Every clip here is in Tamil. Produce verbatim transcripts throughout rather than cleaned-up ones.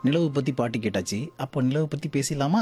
நிலவு பற்றி பாட்டு கேட்டாச்சு. அப்போ நிலவு பற்றி பேசிடலாமா?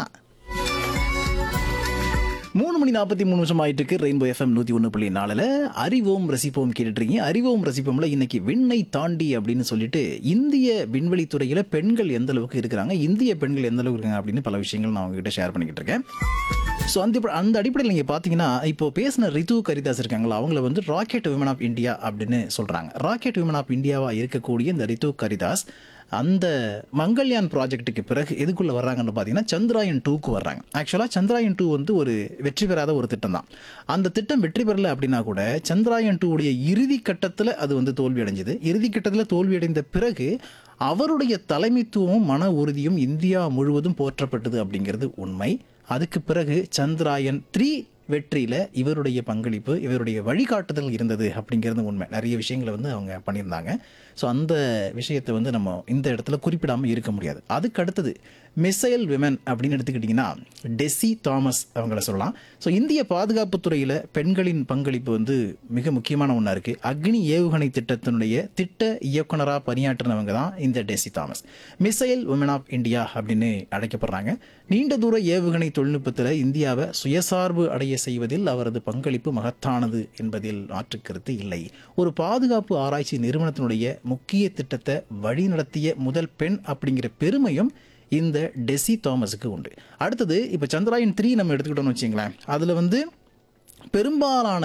மூணு மணி நாற்பத்தி மூணு நிமிஷம் ஆயிட்டு இருக்கு. ரெயின்போ எஃப்எம் நூற்றி ஒன்று புள்ளி நாலில் அறிவோம் ரசிப்போம் கேட்டுட்ருக்கீங்க. அறிவோம் ரசிப்போம்ல இன்னைக்கு விண்ணை தாண்டி அப்படின்னு சொல்லிட்டு இந்திய விண்வெளி துறையில் பெண்கள் எந்த அளவுக்கு இருக்கிறாங்க, இந்திய பெண்கள் எந்த அளவுக்கு இருக்காங்க அப்படின்னு பல விஷயங்கள் நான் உங்ககிட்ட ஷேர் பண்ணிக்கிட்டு இருக்கேன். ஸோ அந்த அந்த அடிப்படையில் நீங்கள் பார்த்தீங்கன்னா இப்போ பேசின ரித்து கரிதாஸ் இருக்காங்களா, அவங்கள வந்து ராக்கெட் விமன் ஆஃப் இந்தியா அப்படின்னு சொல்கிறாங்க. ராக்கெட் விமன் ஆஃப் இந்தியாவாக இருக்கக்கூடிய இந்த ரித்து கரிதாஸ் அந்த மங்கள்யான் ப்ராஜெக்ட்டுக்கு பிறகு எதுக்குள்ளே வர்றாங்கன்னு பார்த்தீங்கன்னா சந்திராயன் டூக்கு வர்றாங்க. ஆக்சுவலாக சந்திராயன் டூ வந்து ஒரு வெற்றி பெறாத ஒரு திட்டம் தான். அந்த திட்டம் வெற்றி பெறலை அப்படின்னா கூட சந்திராயன் டூ உடைய இறுதி கட்டத்தில் அது வந்து தோல்வி அடைஞ்சது. இறுதி கட்டத்தில் தோல்வி அடைந்த பிறகு அவருடைய தலைமைத்துவமும் மன உறுதியும் இந்தியா முழுவதும் போற்றப்பட்டது அப்படிங்கிறது உண்மை. அதுக்கு பிறகு சந்திராயன் த்ரீ வெற்றியில் இவருடைய பங்களிப்பு, இவருடைய வழிகாட்டுதல் இருந்தது அப்படிங்கிறது உண்மை. நிறைய விஷயங்களை வந்து அவங்க பண்ணியிருந்தாங்க. ஸோ அந்த விஷயத்தை வந்து நம்ம இந்த இடத்துல குறிப்பிடாமல் இருக்க முடியாது. அதுக்கு அடுத்தது மிசைல் விமன் அப்படின்னு எடுத்துக்கிட்டிங்கன்னா டெசி தாமஸ் அவங்கள சொல்லலாம். ஸோ இந்திய பாதுகாப்பு துறையில் பெண்களின் பங்களிப்பு வந்து மிக முக்கியமான ஒன்றா இருக்குது. அக்னி ஏவுகணை திட்டத்தினுடைய திட்ட இயக்குனராக பணியாற்றினவங்க தான் இந்த deci Thomas. Missile women of India அப்படின்னு அழைக்கப்படுறாங்க. நீண்ட தூர ஏவுகணை தொழில்நுட்பத்தில் இந்தியாவை சுயசார்பு அடைய செய்வதில் அவரது பங்களிப்பு மகத்தானது என்பதில் மாற்றுக்கருத்து இல்லை. ஒரு பாதுகாப்பு ஆராய்ச்சி நிறுவனத்தினுடைய முக்கிய திட்டத்தை வழிநடத்திய முதல் பெண் அப்படிங்கிற பெருமையும் இந்த டெசி தாமஸுக்கு உண்டு. அடுத்தது இப்போ சந்திராயன் த்ரீ நம்ம எடுத்துக்கிட்டோம்னு வச்சிங்களேன், அதில் வந்து பெரும்பாலான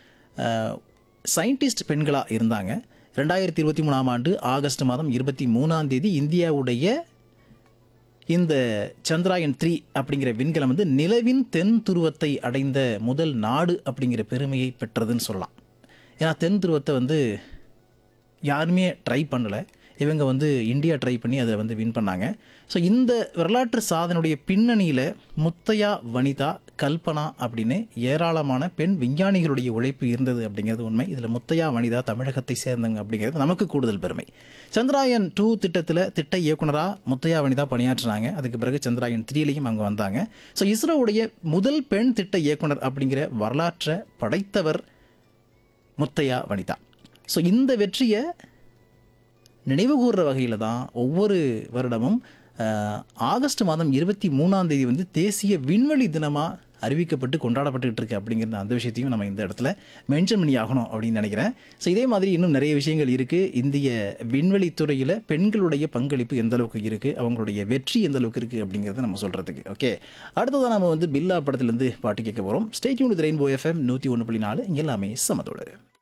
சயின்டிஸ்ட் பெண்களாக இருந்தாங்க. ரெண்டாயிரத்தி இருபத்தி மூணாம் ஆண்டு ஆகஸ்ட் மாதம் இருபத்தி மூணாம் தேதி இந்தியாவுடைய இந்த சந்திராயன் த்ரீ அப்படிங்கிற விண்கலம் வந்து நிலவின் தென் துருவத்தை அடைந்த முதல் நாடு அப்படிங்கிற பெருமையை பெற்றதுன்னு சொல்லலாம். ஏன்னா தென் துருவத்தை வந்து யாருமே ட்ரை பண்ணலை, இவங்க வந்து இந்தியா ட்ரை பண்ணி அதை வந்து வின் பண்ணாங்க. ஸோ இந்த வரலாற்று சாதனையுடைய பின்னணியில் முத்தையா, வனிதா, கல்பனா அப்படின்னு ஏராளமான பெண் விஞ்ஞானிகளுடைய உழைப்பு இருந்தது அப்படிங்கிறது உண்மை. இதில் முத்தையா, வனிதா தமிழகத்தை சேர்ந்தவங்க அப்படிங்கிறது நமக்கு கூடுதல் பெருமை. சந்திராயன் டூ திட்டத்தில் திட்ட இயக்குனராக முத்தையா, வனிதா பணியாற்றினாங்க. அதுக்கு பிறகு சந்திராயன் த்ரீலையும் அவங்க வந்தாங்க. ஸோ இஸ்ரோவுடைய முதல் பெண் திட்ட இயக்குனர் அப்படிங்கிற வரலாற்றை படைத்தவர் முத்தையா, வனிதா. ஸோ இந்த வெற்றியை நினைவு கூறுற வகையில் தான் ஒவ்வொரு வருடமும் ஆகஸ்ட் மாதம் இருபத்தி மூணாம் தேதி வந்து தேசிய விண்வெளி தினமாக அறிவிக்கப்பட்டு கொண்டாடப்பட்டுக்கிட்டு இருக்கு அப்படிங்கிற அந்த விஷயத்தையும் நம்ம இந்த இடத்துல மென்ஷன் பண்ணி ஆகணும் அப்படின்னு நினைக்கிறேன். ஸோ இதே மாதிரி இன்னும் நிறைய விஷயங்கள் இருக்குது. இந்திய விண்வெளி துறையில் பெண்களுடைய பங்களிப்பு எந்த அளவுக்கு இருக்குது, அவங்களுடைய வெற்றி எந்த அளவுக்கு இருக்குது அப்படிங்கிறத நம்ம சொல்கிறதுக்கு. ஓகே, அடுத்ததான் நம்ம வந்து பில்லா படத்துலேருந்து பாட்டு கேட்க போகிறோம். Stay tune with rainbow FM நூற்றி ஒன்று புள்ளி நாலு. இங்கே எல்லாமே சமத்தோடு.